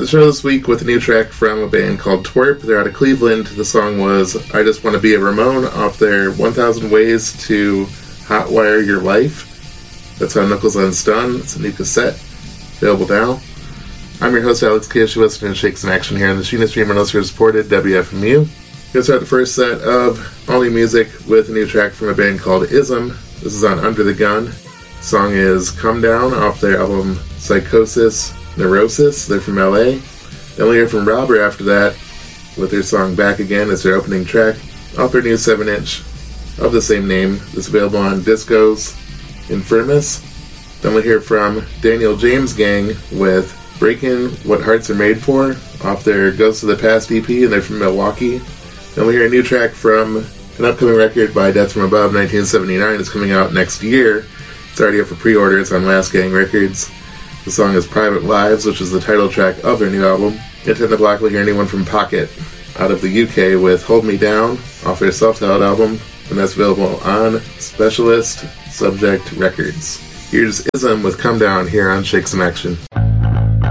the show this week with a new track from a band called Twerp. They're out of Cleveland. The song was I Just Want to Be a Ramone off their 1000 Ways to Hotwire Your Life. That's on Knuckles Unstun. It's a new cassette. Available now. I'm your host, Alex Kish. You're listening to Shake Some Action here on the Sheena Stream and listener supported WFMU. Gonna start the first set of all new music with a new track from a band called Ism. This is on Under the Gun. The song is Come Down off their album Psychosis Neurosis. They're from LA. Then we'll hear from Robber after that with their song Back Again as their opening track off their new 7-inch of the same name. It's available on Disco's Infirmus. Then we'll hear from Daniel James Gang with Breakin' What Hearts Are Made For off their Ghosts of the Past EP, and they're from Milwaukee. Then we'll hear a new track from an upcoming record by Death From Above 1979. It's coming out next year. It's already up for pre-order. It's on Last Gang Records. The song is Private Lives, which is the title track of their new album. At 10 o'clock, we'll hear anyone from Pocket out of the UK with Hold Me Down off their self-titled album, and that's available on Specialist Subject Records. Here's Ism with Come Down here on Shake Some Action.